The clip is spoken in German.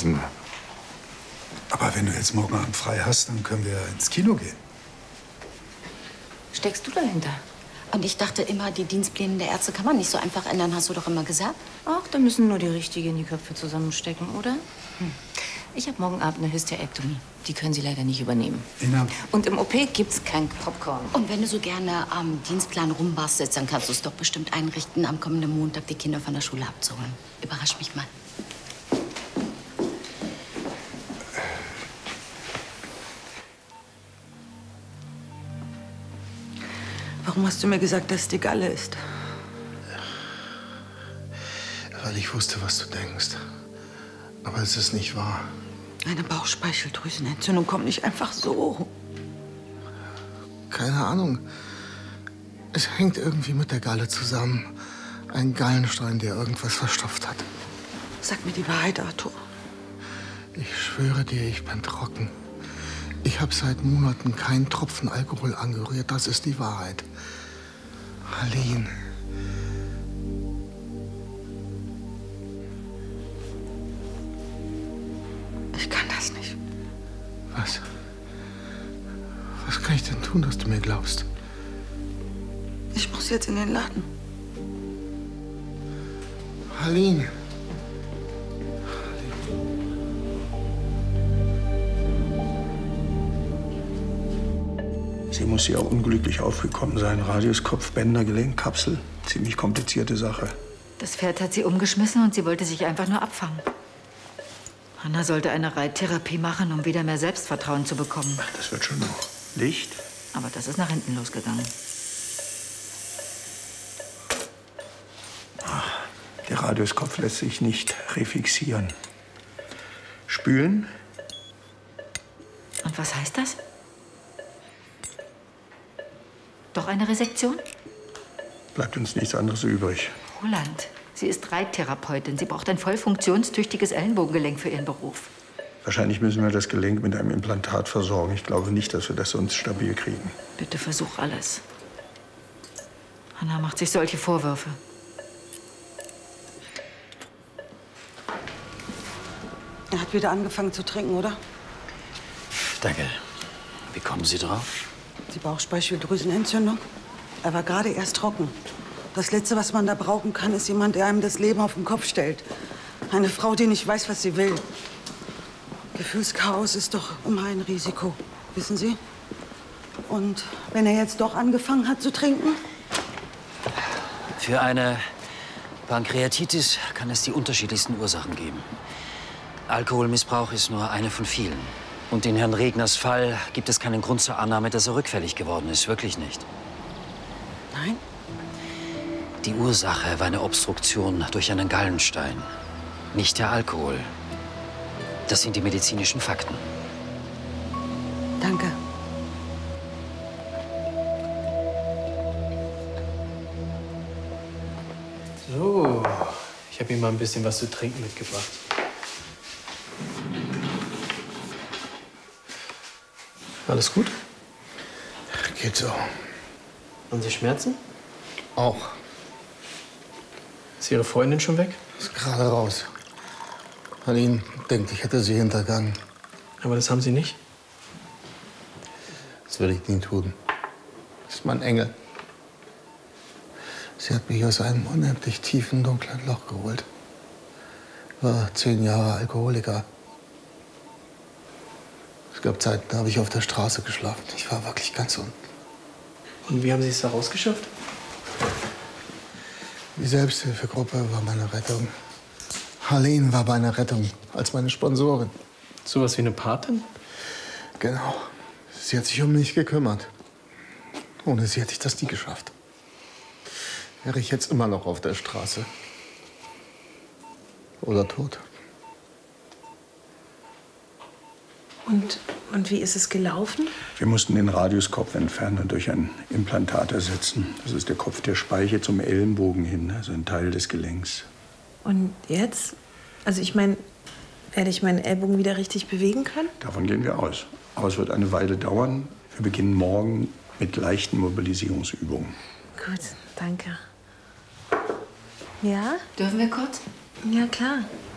wissen wir. Aber wenn du jetzt morgen Abend frei hast, dann können wir ins Kino gehen. Steckst du dahinter? Und ich dachte immer, die Dienstpläne der Ärzte kann man nicht so einfach ändern, hast du doch immer gesagt. Ach, da müssen nur die Richtigen in die Köpfe zusammenstecken, oder? Ich habe morgen Abend eine Hysterektomie. Die können Sie leider nicht übernehmen. Ina. Und im OP gibt's kein Popcorn. Und wenn du so gerne am Dienstplan rumbastelst, dann kannst du es doch bestimmt einrichten, am kommenden Montag die Kinder von der Schule abzuholen. Überrasch mich mal. Warum hast du mir gesagt, dass es die Galle ist? Weil ich wusste, was du denkst. Aber es ist nicht wahr. Eine Bauchspeicheldrüsenentzündung kommt nicht einfach so. Keine Ahnung. Es hängt irgendwie mit der Galle zusammen. Ein Gallenstein, der irgendwas verstopft hat. Sag mir die Wahrheit, Arthur. Ich schwöre dir, ich bin trocken. Ich habe seit Monaten keinen Tropfen Alkohol angerührt. Das ist die Wahrheit. Aline. Ich kann das nicht. Was? Was kann ich denn tun, dass du mir glaubst? Ich muss jetzt in den Laden. Aline. Sie muss ja unglücklich aufgekommen sein. Radius, Kopfbänder, Gelenkkapsel. Ziemlich komplizierte Sache. Das Pferd hat sie umgeschmissen und sie wollte sich einfach nur abfangen. Hanna sollte eine Reittherapie machen, um wieder mehr Selbstvertrauen zu bekommen. Ach, das wird schon noch. Licht? Aber das ist nach hinten losgegangen. Der Radiuskopf lässt sich nicht refixieren. Spülen? Und was heißt das? Doch eine Resektion? Bleibt uns nichts anderes übrig. Roland, sie ist Reittherapeutin. Sie braucht ein voll funktionstüchtiges Ellenbogengelenk für ihren Beruf. Wahrscheinlich müssen wir das Gelenk mit einem Implantat versorgen. Ich glaube nicht, dass wir das sonst stabil kriegen. Bitte versuch alles. Hanna macht sich solche Vorwürfe. Er hat wieder angefangen zu trinken, oder? Danke. Wie kommen Sie drauf? Die Bauchspeicheldrüsenentzündung. Er war gerade erst trocken. Das Letzte, was man da brauchen kann, ist jemand, der einem das Leben auf den Kopf stellt. Eine Frau, die nicht weiß, was sie will. Gefühlschaos ist doch immer ein Risiko, wissen Sie? Und wenn er jetzt doch angefangen hat zu trinken? Für eine Pankreatitis kann es die unterschiedlichsten Ursachen geben. Alkoholmissbrauch ist nur eine von vielen. Und in Herrn Regners Fall gibt es keinen Grund zur Annahme, dass er rückfällig geworden ist. Wirklich nicht. Nein? Die Ursache war eine Obstruktion durch einen Gallenstein. Nicht der Alkohol. Das sind die medizinischen Fakten. Danke. So, ich habe Ihnen mal ein bisschen was zu trinken mitgebracht. Alles gut? Geht so. Haben Sie Schmerzen? Auch. Ist Ihre Freundin schon weg? Ist gerade raus. Aline denkt, ich hätte sie hintergangen. Aber das haben Sie nicht? Das würde ich nie tun. Das ist mein Engel. Sie hat mich aus einem unendlich tiefen, dunklen Loch geholt. War 10 Jahre Alkoholiker. Es gab Zeiten, da habe ich auf der Straße geschlafen. Ich war wirklich ganz unten. Und wie haben Sie es da rausgeschafft? Die Selbsthilfegruppe war meine Rettung. Aline war meine Rettung als meine Sponsorin. Sowas wie eine Patin? Genau. Sie hat sich um mich gekümmert. Ohne sie hätte ich das nie geschafft. Wäre ich jetzt immer noch auf der Straße. Oder tot. Und wie ist es gelaufen? Wir mussten den Radiuskopf entfernen und durch ein Implantat ersetzen. Das ist der Kopf der Speiche zum Ellenbogen hin, also ein Teil des Gelenks. Und jetzt? Also ich meine, werde ich meinen Ellbogen wieder richtig bewegen können? Davon gehen wir aus. Aber es wird eine Weile dauern. Wir beginnen morgen mit leichten Mobilisierungsübungen. Gut, danke. Ja? Dürfen wir kurz? Ja, klar.